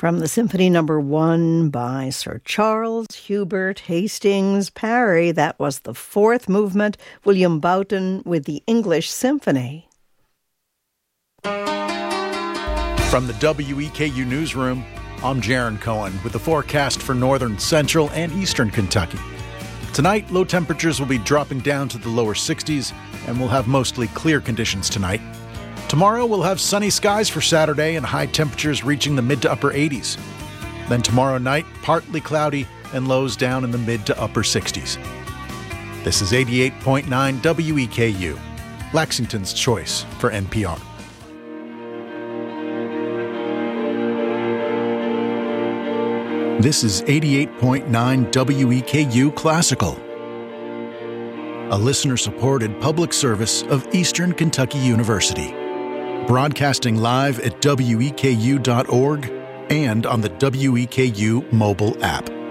From the Symphony No. 1 by Sir Charles Hubert Hastings Parry, that was the fourth movement, William Boughton with the English Symphony. From the WEKU Newsroom, I'm Jaron Cohen with the forecast for northern, central, and eastern Kentucky. Tonight, low temperatures will be dropping down to the lower 60s, and we'll have mostly clear conditions tonight. Tomorrow, we'll have sunny skies for Saturday and high temperatures reaching the mid to upper 80s. Then tomorrow night, partly cloudy and lows down in the mid to upper 60s. This is 88.9 WEKU, Lexington's choice for NPR. This is 88.9 WEKU Classical, a listener-supported public service of Eastern Kentucky University. Broadcasting live at weku.org and on the WEKU mobile app.